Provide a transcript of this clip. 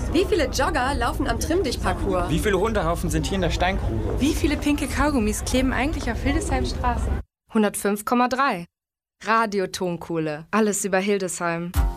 Wie viele Jogger laufen am Trimm-Dich-Parcours? Wie viele Hundehaufen sind hier in der Steingrube? Wie viele pinke Kaugummis kleben eigentlich auf Hildesheim Straße? 105,3. Radio Tonkohle. Alles über Hildesheim.